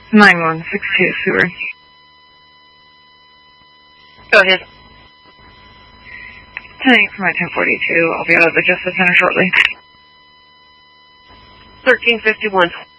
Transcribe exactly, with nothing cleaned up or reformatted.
nine one six two sewer. Go ahead. ten eight for my ten forty-two. I'll be out of the Justice Center shortly. thirteen fifty-one.